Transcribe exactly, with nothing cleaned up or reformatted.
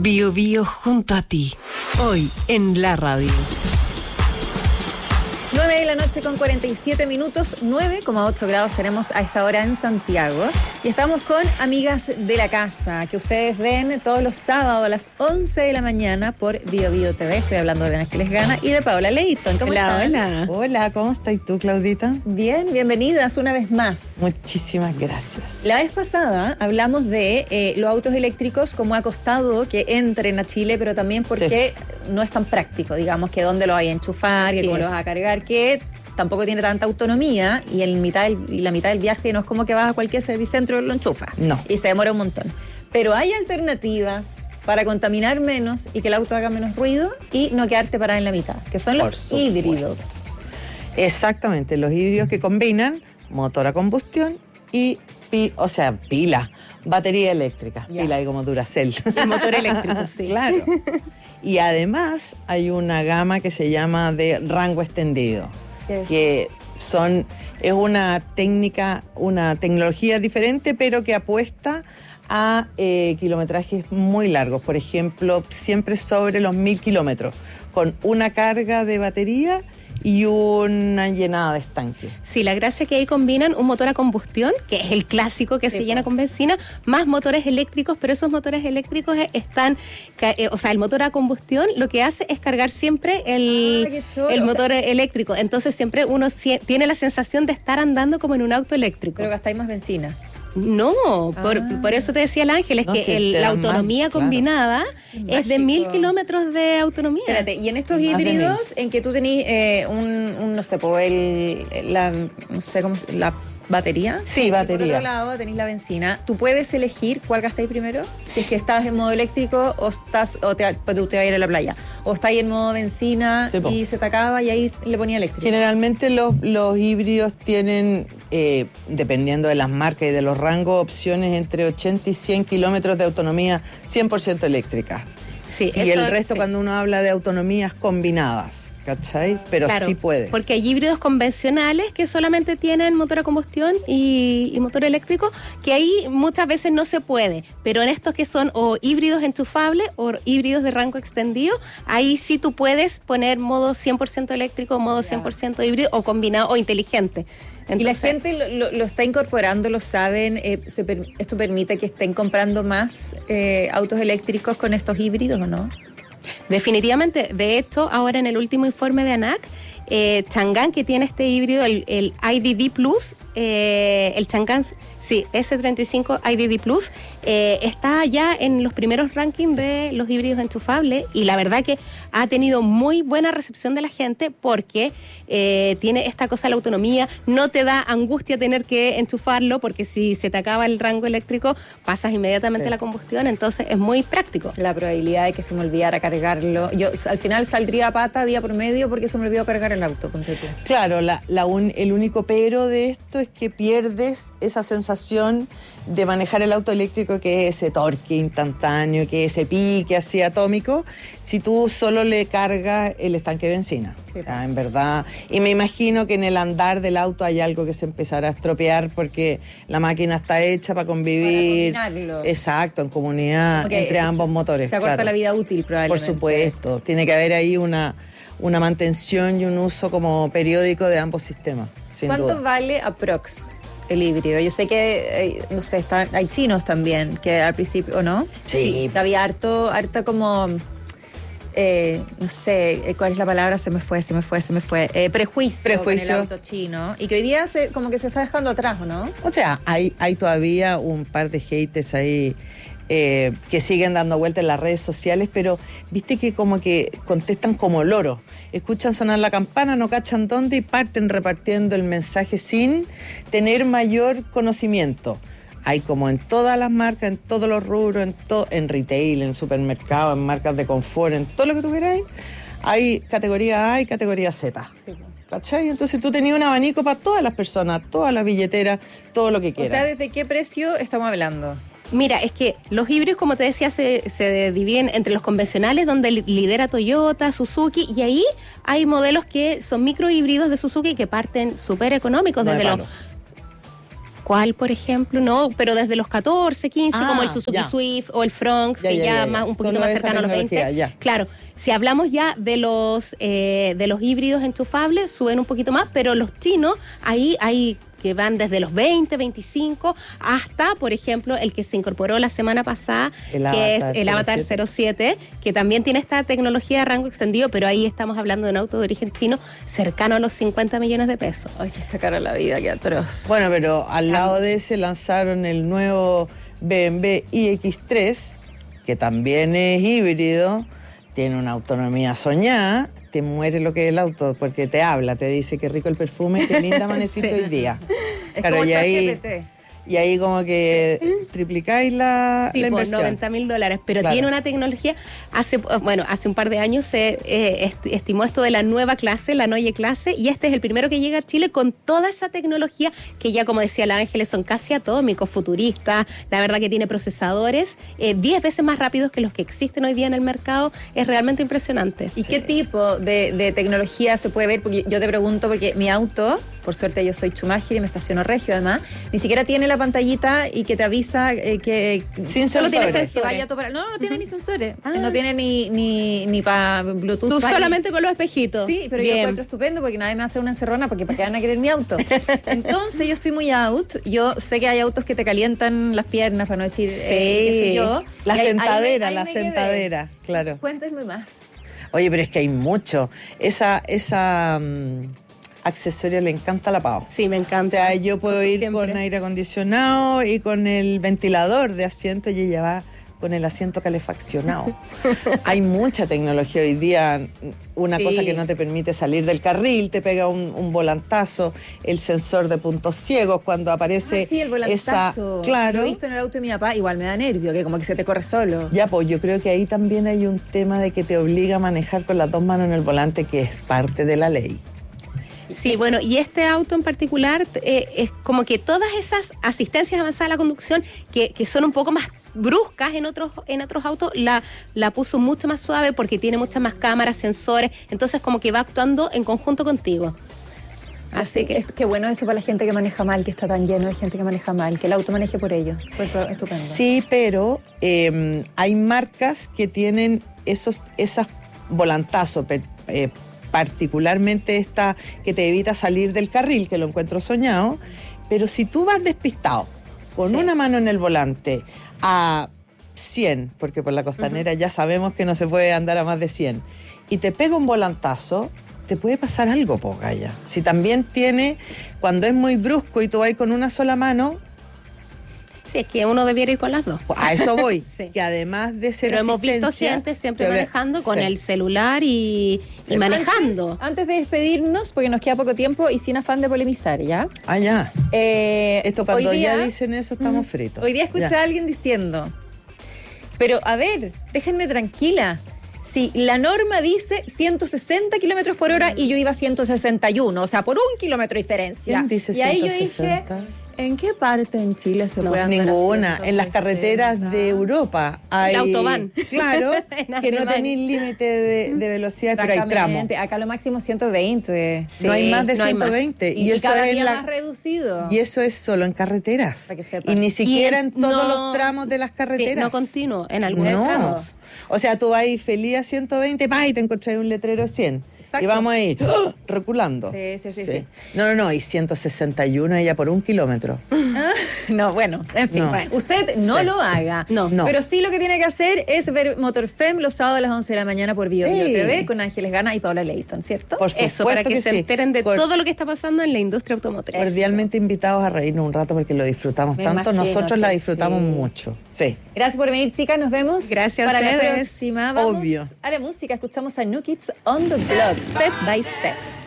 Bio Bio junto a ti. Hoy en la radio. nueve de la noche con cuarenta y siete minutos, nueve coma ocho grados tenemos a esta hora en Santiago. Y estamos con Amigas de la Casa, que ustedes ven todos los sábados a las once de la mañana por Bio Bio T V. Estoy hablando de Ángeles Gana y de Paola Leighton. ¿Cómo hola, están? Hola, hola, ¿cómo estás tú, Claudita? Bien, bienvenidas una vez más. Muchísimas gracias. La vez pasada hablamos de eh, los autos eléctricos, cómo ha costado que entren a Chile, pero también porque sí. no es tan práctico, digamos, que dónde lo vaya a enchufar, que cómo lo vas a cargar, que tampoco tiene tanta autonomía y en mitad del, y la mitad del viaje no es como que vas a cualquier servicentro y lo enchufas. No. Y se demora un montón. Pero hay alternativas para contaminar menos y que el auto haga menos ruido y no quedarte parada en la mitad, que son Por los supuesto. híbridos. Exactamente, los híbridos que combinan motor a combustión y, pi, o sea, pila, batería eléctrica, Ya. pila ahí como Duracell. El motor eléctrico, sí. Claro. Y además hay una gama que se llama de rango extendido, ¿Qué es? que son, es una técnica, una tecnología diferente, pero que apuesta a eh, kilometrajes muy largos. Por ejemplo, siempre sobre los mil kilómetros, con una carga de batería y una llenada de estanque. Sí, la gracia es que ahí combinan un motor a combustión, que es el clásico que Sí, se po. llena con benzina, más motores eléctricos, pero esos motores eléctricos están, ca- eh, o sea, el motor a combustión lo que hace es cargar siempre el, Ah, qué choro. el O sea, motor eléctrico. Entonces siempre uno sie- tiene la sensación de estar andando como en un auto eléctrico. Pero gastáis más benzina. No, por, Ah. por eso te decía el Ángel, es No, que sí, el- te la dan más, autonomía claro. combinada es de Mágico. mil kilómetros de autonomía. Espérate, y en estos Más de híbridos, en que tú tenés eh, un, un, no sé, po, el, la, no sé cómo se, la batería. Sí, Y batería. por otro lado tenéis la benzina. ¿Tú puedes elegir cuál gastáis primero? Si es que estás en modo eléctrico o estás o te, pues tú te vas a ir a la playa. O estáis en modo benzina Sí, po. y se te acaba y ahí le ponía eléctrico. Generalmente los, los híbridos tienen, eh, dependiendo de las marcas y de los rangos, opciones entre ochenta y cien kilómetros de autonomía cien por ciento eléctrica. Sí, Y eso- el resto sí. cuando uno habla de autonomías combinadas, ¿cachai? Pero Claro, sí puedes. porque hay híbridos convencionales que solamente tienen motor a combustión y, y motor eléctrico, que ahí muchas veces no se puede, pero en estos que son o híbridos enchufables o híbridos de rango extendido, ahí sí tú puedes poner modo cien por ciento eléctrico, modo cien por ciento híbrido o combinado o inteligente. y la Entonces, gente lo, lo- lo está incorporando, lo saben. Eh, se per- ¿Esto permite que estén comprando más eh, autos eléctricos con estos híbridos o no? definitivamente, de hecho, ahora en el último informe de ANAC, eh, Chang'an, que tiene este híbrido, el, el I D D Plus, eh, el Chang'an, sí, S treinta y cinco I D D Plus, eh, está ya en los primeros rankings de los híbridos enchufables y la verdad que ha tenido muy buena recepción de la gente porque eh, tiene esta cosa de la autonomía, no te da angustia tener que enchufarlo porque si se te acaba el rango eléctrico pasas inmediatamente Sí. a la combustión, entonces es muy práctico. La probabilidad de que se me olvidara cargarlo. Yo al final saldría a pata día por medio porque se me olvidó cargar el auto, ponte tú. Claro, la, la un- el único pero de esto es que pierdes esa sensación de manejar el auto eléctrico, que es ese torque instantáneo, que es ese pique así atómico, si tú solo le cargas el estanque de benzina. Sí. Ah, en verdad. Y me imagino que en el andar del auto hay algo que se empezará a estropear porque la máquina está hecha para convivir. Para combinarlos. Exacto, en comunidad Como que entre ambos se- motores. Se acorta claro. la vida útil Por probablemente. supuesto, tiene que haber ahí una, una mantención y un uso como periódico de ambos sistemas, sin ¿Cuánto duda. vale aprox el híbrido? Yo sé que, eh, no sé, está, hay chinos también, que al principio, ¿o no? Sí. Había harto, harta como, eh, no sé, eh, ¿cuál es la palabra? Se me fue, se me fue, se me fue. Eh, prejuicio, Prejuicio. con el auto chino. Y que hoy día se, como que se está dejando atrás, ¿o no? O sea, hay, hay todavía un par de haters ahí eh, que siguen dando vueltas en las redes sociales, pero viste que como que contestan como loros. Escuchan sonar la campana, no cachan dónde y parten repartiendo el mensaje sin tener mayor conocimiento. Hay como en todas las marcas, en todos los rubros, en, to- en retail, en supermercados, en marcas de confort, en todo lo que tú queráis, hay categoría A y categoría Z. Sí. ¿Cachai? Entonces tú tenías un abanico para todas las personas, todas las billeteras, todo lo que O quieras. sea, ¿desde qué precio estamos hablando? Mira, es que los híbridos, como te decía, se, se dividen entre los convencionales, donde li- lidera Toyota, Suzuki, y ahí hay modelos que son microhíbridos de Suzuki que parten súper económicos, Nueve desde los palos. ¿Cuál, por ejemplo? No, pero desde los catorce, quince, Ah, como el Suzuki ya. Swift o el Fronx, Ya, que ya, ya, ya, ya. más un poquito Solo más esa cercano a los veinte. tecnología, ya. Claro, si hablamos ya de los eh, de los híbridos enchufables, suben un poquito más, pero los chinos, ahí hay que van desde los veinte, veinticinco, hasta, por ejemplo, el que se incorporó la semana pasada, El que es Avatar el Avatar cero siete, que también tiene esta tecnología de rango extendido, pero ahí estamos hablando de un auto de origen chino cercano a los cincuenta millones de pesos. Ay, que está cara la vida, qué atroz. Bueno, pero al lado de ese lanzaron el nuevo B M W i X tres, que también es híbrido, tiene una autonomía soñada, te muere lo que es el auto, porque te habla, te dice qué rico el perfume, qué linda amaneciste Sí. hoy día. Es Claro, como y ahí, ChatGPT. y ahí como que triplicáis la, Sí, la por inversión. noventa mil dólares, pero Claro. tiene una tecnología, hace bueno, hace un par de años se eh, est- estimó esto de la nueva clase, la Neue clase, y este es el primero que llega a Chile con toda esa tecnología que ya, como decía la Ángeles, son casi atómicos, futuristas, la verdad que tiene procesadores eh, diez veces más rápidos que los que existen hoy día en el mercado, es realmente impresionante. ¿Y qué tipo de, de tecnología se puede ver? Porque yo te pregunto, porque mi auto, por suerte yo soy Schumacher y me estaciono regio además, ni siquiera tiene la pantallita y que te avisa eh, que Sin solo tiene sensores. sensores. Que vaya a topar. No, no tiene ni sensores. Ah. No tiene ni, ni, ni para Bluetooth. Tú pa- solamente con los espejitos. Sí, pero yo Bien. lo encuentro estupendo porque nadie me va a hacer una encerrona porque para qué van a querer mi auto. Entonces yo estoy muy out. Yo sé que hay autos que te calientan las piernas, para no decir eh, qué sé yo. La Y ahí- ahí me- sentadera, ahí la me quedé. sentadera, claro. Cuéntame más. Oye, pero es que hay mucho. Esa, esa mm, accesorio le encanta a la Pau. Sí, me O encanta. sea, yo puedo ir Siempre. con aire acondicionado y con el ventilador de asiento y ella va con el asiento calefaccionado. Hay mucha tecnología hoy día. Una Sí. cosa que no te permite salir del carril, te pega un, un volantazo, el sensor de puntos ciegos cuando aparece Ah, sí, el esa... volantazo. Claro. Lo he visto en el auto de mi papá, igual me da nervio, que como que se te corre solo. Ya, pues yo creo que ahí también hay un tema de que te obliga a manejar con las dos manos en el volante, que es parte de la ley. Sí, bueno, y este auto en particular eh, es como que todas esas asistencias avanzadas a la conducción que, que son un poco más bruscas en otros en otros autos, la, la puso mucho más suave porque tiene muchas más cámaras, sensores, entonces como que va actuando en conjunto contigo. Así que es, qué bueno eso para la gente que maneja mal, que está tan lleno de gente que maneja mal, que el auto maneje por ellos. Fue estupendo. Sí, pero eh, hay marcas que tienen esos esas volantazos, per- eh, particularmente esta que te evita salir del carril, que lo encuentro soñado, pero si tú vas despistado, con Sí. una mano en el volante, a cien, porque por la costanera ya sabemos que no se puede andar a más de cien, y te pega un volantazo, te puede pasar algo, po, Gaya. Si también tiene, cuando es muy brusco y tú vas con una sola mano, Sí, es que uno debiera ir con las dos. pues, a eso voy, Sí. que además de ser Pero hemos visto asistencia, gente siempre te- manejando con sí. el celular y, y manejando. Antes, antes de despedirnos, porque nos queda poco tiempo y sin afán de polemizar, ¿ya? Ah, ya. Eh, Esto cuando hoy día- ya dicen eso estamos fritos. Hoy día escuché Ya. a alguien diciendo, pero a ver, déjenme tranquila. Si la norma dice ciento sesenta kilómetros por hora y yo iba a ciento sesenta y uno, o sea, por un kilómetro de diferencia. ¿Quién dice y ahí yo ciento dije, sesenta? ¿en qué parte en Chile se No, puede andar a Ninguna. En las ciento carreteras sesenta? de Europa hay... En la autobahn. Claro, En que no Alemania. tenéis límite de, de velocidad, pero hay tramos. Francamente, acá lo máximo ciento veinte. Sí, no hay más de no hay más. ciento veinte. Y, Y, y eso cada es día la- más reducido. y eso es solo en carreteras. Para que sepan. Y ni siquiera en- en todos no- los tramos de las carreteras. Sí, no continuo, en algunos No. tramos. O sea, tú vas feliz a ciento veinte, pa, y te encontrás un letrero de cien. Exacto. Y vamos a ir ¡oh! reculando. Sí, sí, sí, sí. No, no, no, y ciento sesenta y uno ella por un kilómetro. No, bueno, en fin. No. Bueno, usted no Sí. lo haga. No. No. Pero sí lo que tiene que hacer es ver Motorfem los sábados a las once de la mañana por Bio Bio Sí. T V con Ángeles Gana y Paula Leighton, ¿cierto? Por supuesto Eso, para que, que se sí. enteren de Cor- todo lo que está pasando en la industria automotriz. Cordialmente invitados a reírnos un rato porque lo disfrutamos Me tanto. imagino Nosotros la que disfrutamos sí. mucho. Sí. Gracias por venir, chicas. Nos vemos. Gracias a para la ustedes. próxima. Vamos Obvio. a la música. Escuchamos a New Kids on the Block, Step by Step.